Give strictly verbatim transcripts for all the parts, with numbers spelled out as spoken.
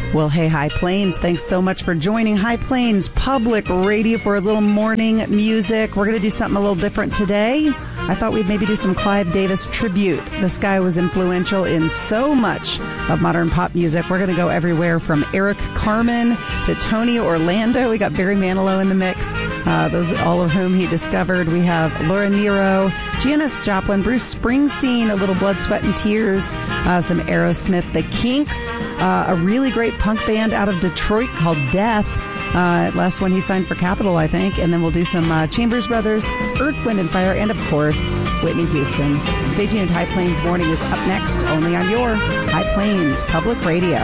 Well, hey, High Plains, thanks so much for joining High Plains Public Radio for a little morning music. We're going to do something a little different today. I thought we'd maybe do some Clive Davis tribute. This guy was influential in so much of modern pop music. We're going to go everywhere from Eric Carmen to Tony Orlando. We got Barry Manilow in the mix, uh, those all of whom he discovered. We have Laura Nyro, Janis Joplin, Bruce Springsteen, a little Blood, Sweat, and Tears, uh, some Aerosmith, The Kinks, uh, a really great punk band out of Detroit called Death. Uh, last one he signed for Capitol, I think. And then we'll do some uh, Chambers Brothers, Earth, Wind and Fire, and of course, Whitney Houston. Stay tuned. High Plains Morning is up next, only on your High Plains Public Radio.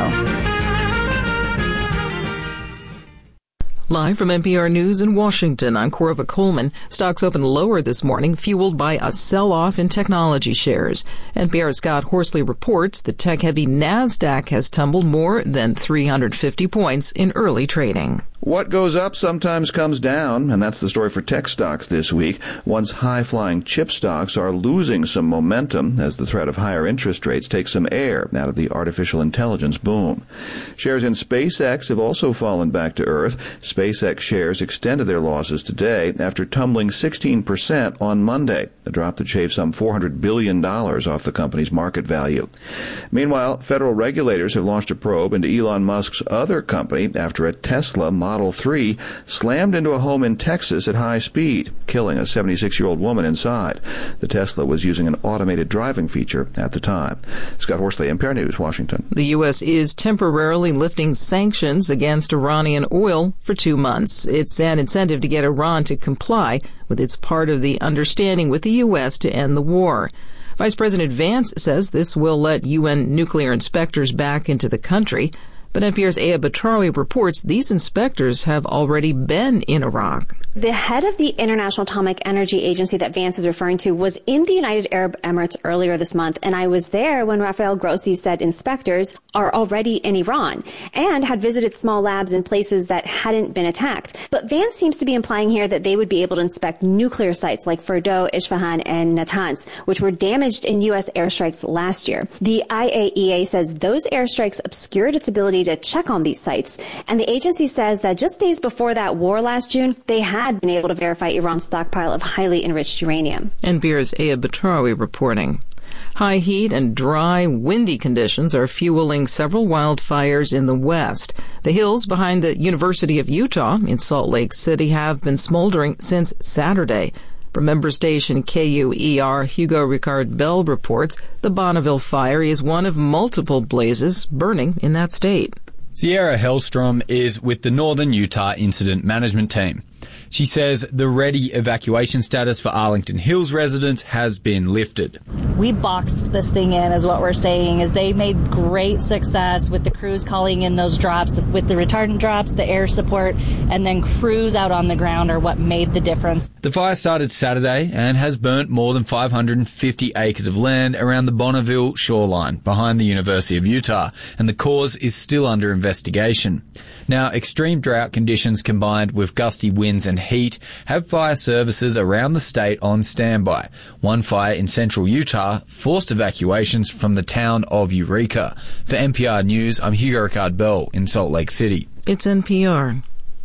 Live from N P R News in Washington, I'm Corva Coleman. Stocks opened lower this morning, fueled by a sell-off in technology shares. N P R's Scott Horsley reports the tech-heavy NASDAQ has tumbled more than three hundred fifty points in early trading. What goes up sometimes comes down, and that's the story for tech stocks this week. Once high-flying chip stocks are losing some momentum as the threat of higher interest rates takes some air out of the artificial intelligence boom. Shares in SpaceX have also fallen back to earth. SpaceX shares extended their losses today after tumbling sixteen percent on Monday, a drop that shaved some four hundred billion dollars off the company's market value. Meanwhile, federal regulators have launched a probe into Elon Musk's other company after a Tesla Model three slammed into a home in Texas at high speed, killing a seventy-six-year-old woman inside. The Tesla was using an automated driving feature at the time. Scott Horsley, N P R News, Washington. The U S is temporarily lifting sanctions against Iranian oil for two months. It's an incentive to get Iran to comply with its part of the understanding with the U S to end the war. Vice President Vance says this will let U N nuclear inspectors back into the country. But N P R's Aya Batrawi reports these inspectors have already been in Iraq. The head of the International Atomic Energy Agency that Vance is referring to was in the United Arab Emirates earlier this month, and I was there when Rafael Grossi said inspectors are already in Iran and had visited small labs in places that hadn't been attacked. But Vance seems to be implying here that they would be able to inspect nuclear sites like Fordow, Isfahan, and Natanz, which were damaged in U S airstrikes last year. The I A E A says those airstrikes obscured its ability to check on these sites, and the agency says that just days before that war last June, they had been able to verify Iran's stockpile of highly enriched uranium. N P R's Aya Batrawi reporting. High heat and dry, windy conditions are fueling several wildfires in the west. The hills behind the University of Utah in Salt Lake City have been smoldering since Saturday. From member station K U E R, Hugo Ricard Bell reports the Bonneville fire is one of multiple blazes burning in that state. Sierra Hellstrom is with the Northern Utah Incident Management Team. She says the ready evacuation status for Arlington Hills residents has been lifted. We boxed this thing in, is what we're saying, is they made great success with the crews calling in those drops, with the retardant drops, the air support, and then crews out on the ground are what made the difference. The fire started Saturday and has burnt more than five hundred fifty acres of land around the Bonneville shoreline behind the University of Utah, and the cause is still under investigation. Now, extreme drought conditions combined with gusty winds and heat have fire services around the state on standby. One fire in central Utah forced evacuations from the town of Eureka. For N P R News, I'm Hugo Ricard Bell in Salt Lake City. It's N P R.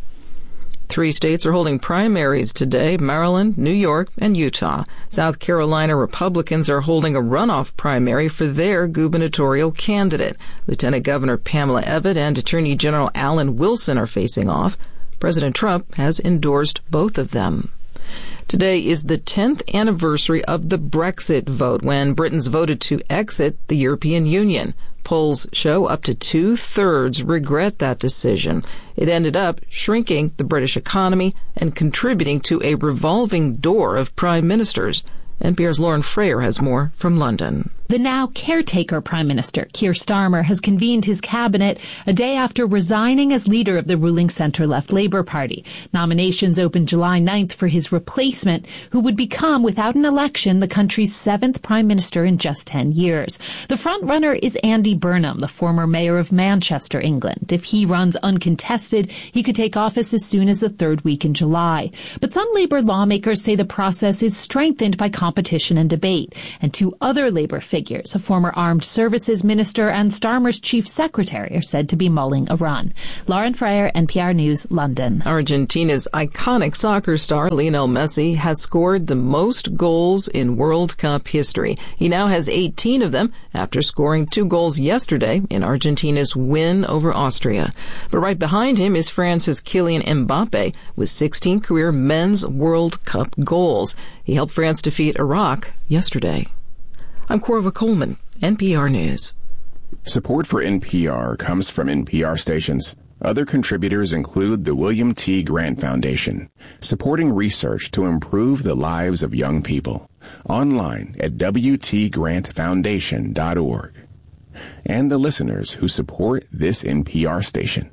Three states are holding primaries today: Maryland, New York, and Utah. South Carolina Republicans are holding a runoff primary for their gubernatorial candidate. Lieutenant Governor Pamela Evette and Attorney General Alan Wilson are facing off. President Trump has endorsed both of them. Today is the tenth anniversary of the Brexit vote, when Britons voted to exit the European Union. Polls show up to two-thirds regret that decision. It ended up shrinking the British economy and contributing to a revolving door of prime ministers. N P R's Lauren Frayer has more from London. The now caretaker Prime Minister, Keir Starmer, has convened his cabinet a day after resigning as leader of the ruling centre-left Labour Party. Nominations opened July ninth for his replacement, who would become, without an election, the country's seventh Prime Minister in just ten years. The front-runner is Andy Burnham, the former mayor of Manchester, England. If he runs uncontested, he could take office as soon as the third week in July. But some Labour lawmakers say the process is strengthened by competition and debate, and two other Labour figures figures, a former armed services minister and Starmer's chief secretary, are said to be mulling a run. Lauren Fryer, N P R News, London. Argentina's iconic soccer star Lionel Messi has scored the most goals in World Cup history. He now has eighteen of them after scoring two goals yesterday in Argentina's win over Austria. But right behind him is France's Kylian Mbappe with sixteen career men's World Cup goals. He helped France defeat Iraq yesterday. I'm Corva Coleman, N P R News. Support for N P R comes from N P R stations. Other contributors include the William T. Grant Foundation, supporting research to improve the lives of young people. Online at w t grant foundation dot org. And the listeners who support this N P R station.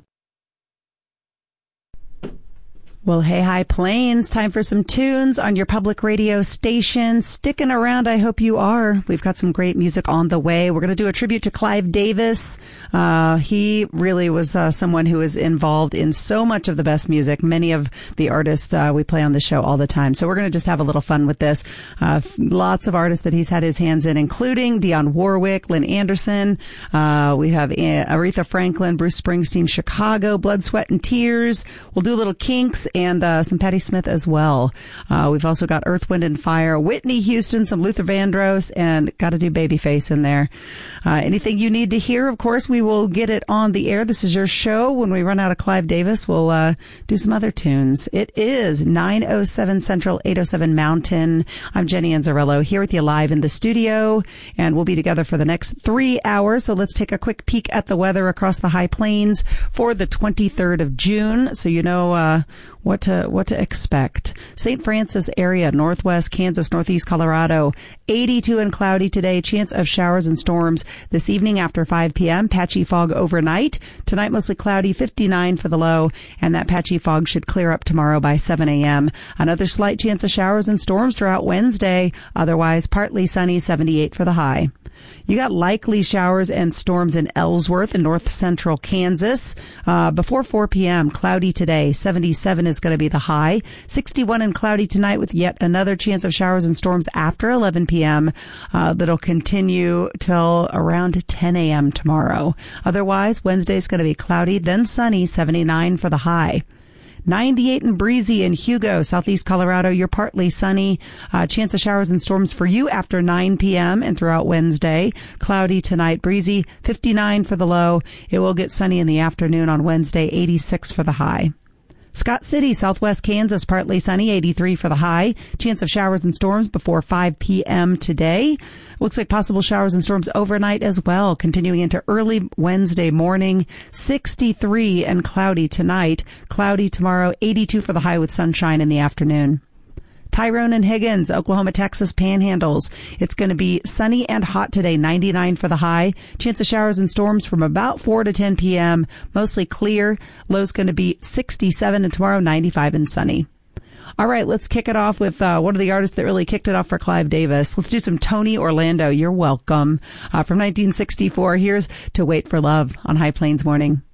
Well, hey, High Plains, time for some tunes on your public radio station. Sticking around, I hope you are. We've got some great music on the way. We're going to do a tribute to Clive Davis. Uh, he really was uh, someone who was involved in so much of the best music. Many of the artists uh, we play on the show all the time. So we're going to just have a little fun with this. Uh, lots of artists that he's had his hands in, including Dionne Warwick, Lynn Anderson. Uh, we have Aretha Franklin, Bruce Springsteen, Chicago, Blood, Sweat, and Tears. We'll do a little Kinks and uh, some Patti Smith as well. Uh, we've also got Earth, Wind, and Fire, Whitney Houston, some Luther Vandross, and got to do Babyface in there. Uh, anything you need to hear, of course, we will get it on the air. This is your show. When we run out of Clive Davis, we'll uh, do some other tunes. It is nine oh seven Central, eight oh seven Mountain. I'm Jenny Anzarello here with you live in the studio, and we'll be together for the next three hours. So let's take a quick peek at the weather across the High Plains for the twenty-third of June, so you know uh what to what to expect. Saint Francis area, northwest Kansas, northeast Colorado, eighty-two and cloudy today. Chance of showers and storms this evening after five p.m. Patchy fog overnight. Tonight mostly cloudy, fifty-nine for the low, and that patchy fog should clear up tomorrow by seven a.m. Another slight chance of showers and storms throughout Wednesday. Otherwise partly sunny, seventy-eight for the high. You got likely showers and storms in Ellsworth in north central Kansas. Uh, before four p.m., cloudy today. seventy-seven is going to be the high. sixty-one and cloudy tonight with yet another chance of showers and storms after eleven p.m. Uh, that'll continue till around ten a.m. tomorrow. Otherwise, Wednesday's going to be cloudy, then sunny, seventy-nine for the high. ninety-eight and breezy in Hugo, southeast Colorado. You're partly sunny. Uh, chance of showers and storms for you after nine p.m. and throughout Wednesday. Cloudy tonight, breezy, fifty-nine for the low. It will get sunny in the afternoon on Wednesday, eighty-six for the high. Scott City, southwest Kansas, partly sunny, eighty-three for the high. Chance of showers and storms before five p.m. today. Looks like possible showers and storms overnight as well, continuing into early Wednesday morning. sixty-three and cloudy tonight. Cloudy tomorrow, eighty-two for the high with sunshine in the afternoon. Tyrone and Higgins, Oklahoma, Texas panhandles. It's going to be sunny and hot today, ninety-nine for the high. Chance of showers and storms from about four to ten p.m. Mostly clear. Low's going to be sixty-seven, and tomorrow ninety-five and sunny. All right, let's kick it off with uh, one of the artists that really kicked it off for Clive Davis. Let's do some Tony Orlando. You're welcome. Uh, from nineteen sixty-four, here's To Wait for Love on High Plains Morning.